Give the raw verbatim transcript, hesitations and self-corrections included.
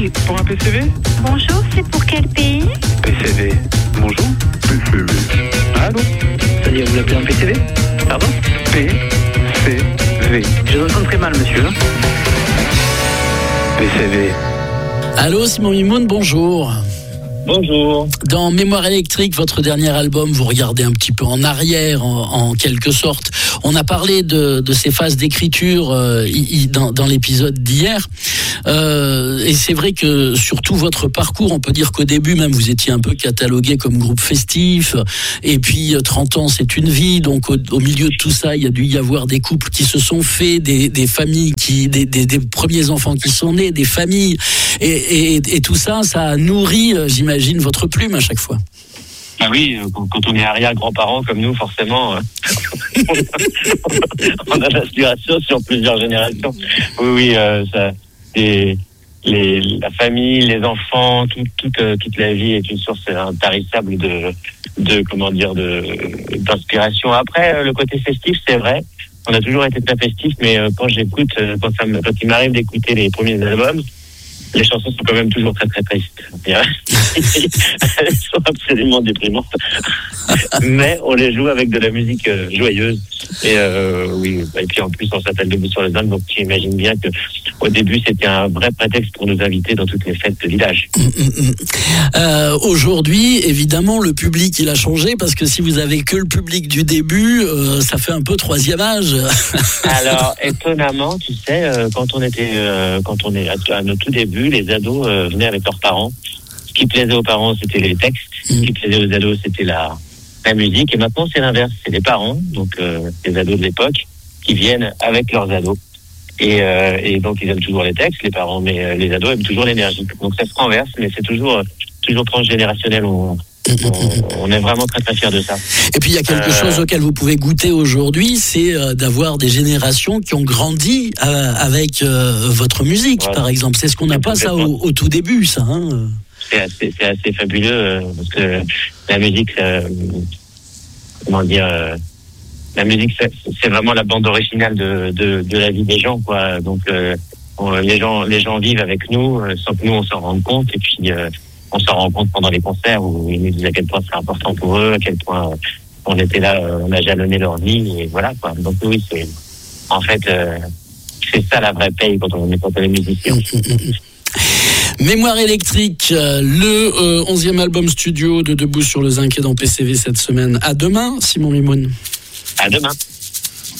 Oui, pour un P C V. Bonjour, c'est pour quel pays? P C V. Bonjour. P C V. Allô? C'est-à-dire, vous appelez un P C V? Pardon? P C V. Je vous entends très mal, monsieur. P C V. Allô, Simon Mimoun, bonjour. Bonjour. Dans Mémoire électrique, votre dernier album, vous regardez un petit peu en arrière, en, en quelque sorte. On a parlé de, de ces phases d'écriture euh, y, dans, dans l'épisode d'hier. Euh, et c'est vrai que sur tout votre parcours, on peut dire qu'au début même, vous étiez un peu catalogué comme groupe festif. Et puis, trente ans, c'est une vie. Donc, au, au milieu de tout ça, il y a dû y avoir des couples qui se sont faits, des, des familles, qui, des, des, des premiers enfants qui sont nés, des familles. Et, et, et tout ça, ça a nourri, j'imagine, votre plume à chaque fois. Ah oui, quand on est arrière-grands-parents comme nous, forcément, euh, on a l'inspiration sur plusieurs générations. Oui, oui, euh, ça, les, les, la famille, les enfants, tout, toute, euh, toute la vie est une source intarissable de, de comment dire, de d'inspiration. Après, le côté festif, c'est vrai, on a toujours été très festif, mais euh, quand j'écoute, euh, quand, ça me, quand il m'arrive d'écouter les premiers albums, les chansons sont quand même toujours très très tristes. Elles sont absolument déprimantes. Mais on les joue avec de la musique euh, joyeuse. Et euh, oui, et puis en plus on s'appelle Debout sur le Zinc, donc tu imagines bien que au début c'était un vrai prétexte pour nous inviter dans toutes les fêtes de village. Euh, aujourd'hui, évidemment, le public il a changé parce que si vous avez que le public du début, euh, ça fait un peu troisième âge. Alors étonnamment, tu sais, euh, quand on était, euh, quand on est à, à nos tout débuts, les ados euh, venaient avec leurs parents. Ce qui plaisait aux parents, c'était les textes. Ce qui plaisait aux ados, c'était la, la musique. Et maintenant, c'est l'inverse. C'est les parents, donc euh, les ados de l'époque, qui viennent avec leurs ados. Et, euh, et donc, ils aiment toujours les textes, les parents, mais euh, les ados aiment toujours l'énergie. Donc, ça se renverse, mais c'est toujours, toujours transgénérationnel. On, on, on est vraiment très, très fiers de ça. Et puis, il y a quelque euh... chose auquel vous pouvez goûter aujourd'hui, c'est euh, d'avoir des générations qui ont grandi euh, avec euh, votre musique, voilà. Par exemple. C'est ce qu'on n'a pas, ça, au, au tout début, ça, hein. C'est assez, c'est assez fabuleux euh, parce que la musique, euh, comment dire, euh, la musique, c'est, c'est vraiment la bande originale de, de, de la vie des gens, quoi. Donc euh, on, les gens, les gens vivent avec nous euh, sans que nous on s'en rende compte. Et puis euh, on s'en rend compte pendant les concerts où ils nous disent à quel point c'est important pour eux, à quel point euh, on était là, euh, on a jalonné leur vie et voilà, quoi. Donc oui, c'est en fait euh, c'est ça la vraie paye quand on est quand on est musicien. Mémoire électrique, le euh, onzième album studio de Debout sur le Zinc est dans P C V cette semaine. À demain, Simon Mimoun. À demain.